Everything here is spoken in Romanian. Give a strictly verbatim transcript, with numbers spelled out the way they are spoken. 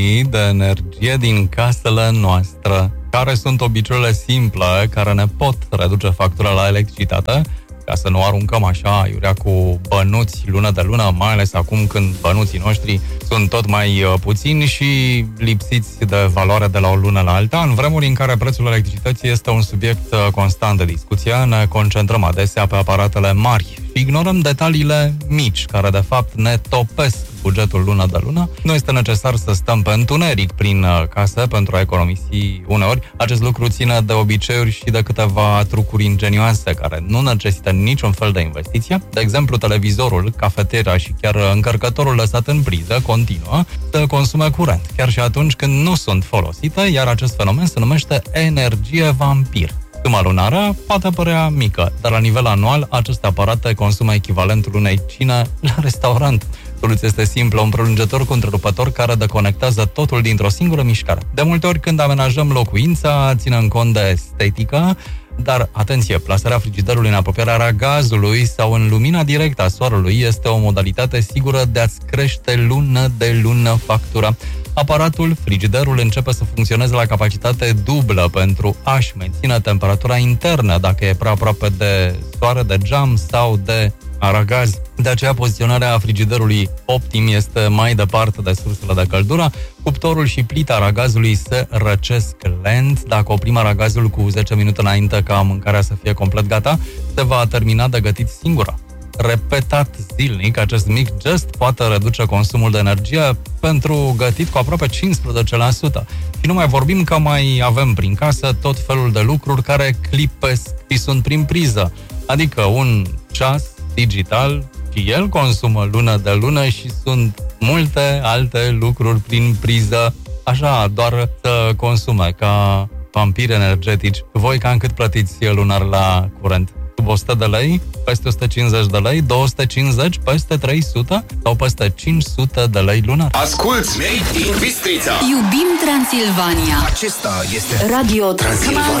de energie din casele noastre. Care sunt obiceiurile simple care ne pot reduce factura la electricitate, ca să nu aruncăm așa iurea cu bănuți lună de lună, mai ales acum când bănuții noștri sunt tot mai puțini și lipsiți de valoare de la o lună la alta. În vremuri în care prețul electricității este un subiect constant de discuție, ne concentrăm adesea pe aparatele mari și ignorăm detaliile mici, care de fapt ne topesc bugetul lună de lună. Nu este necesar să stăm pe întuneric prin casă pentru a economisi uneori. Acest lucru ține de obiceiuri și de câteva trucuri ingenioase care nu necesită niciun fel de investiție. De exemplu, televizorul, cafeteria și chiar încărcătorul lăsat în priză continuă să consume curent, chiar și atunci când nu sunt folosite, iar acest fenomen se numește energie vampir. Suma lunară poate părea mică, dar la nivel anual aceste aparate consumă echivalentul unei cine la restaurant. Soluția este simplă, un prelungitor cu întrerupător care deconectează totul dintr-o singură mișcare. De multe ori când amenajăm locuința, ținem cont de estetică, dar, atenție, plasarea frigiderului în apropierea aragazului sau în lumina directă a soarelui este o modalitate sigură de a-ți crește lună de lună factura. Aparatul, frigiderul, începe să funcționeze la capacitate dublă pentru a-și menține temperatura internă dacă e prea aproape de soare, de geam sau de aragaz. De aceea, poziționarea frigiderului optim este mai departe de sursele de căldură. Cuptorul și plita aragazului se răcesc lent. Dacă oprim aragazul cu zece minute înainte ca mâncarea să fie complet gata, se va termina de gătit singura. Repetat zilnic, acest mic gest poate reduce consumul de energie pentru gătit cu aproape cincisprezece la sută. Și nu mai vorbim că mai avem prin casă tot felul de lucruri care clipesc și sunt prin priză. Adică un ceas digital și el consumă lună de lună și sunt multe alte lucruri prin priză, așa, doar să consume ca vampiri energetici. Voi cam cât plătiți lunar la curent? Sub o sută de lei, peste o sută cincizeci de lei, două sute cincizeci, peste trei sute sau peste cinci sute de lei lunar. Asculți Made in Bistrița. Iubim Transilvania. Acesta este Radio Transilvania.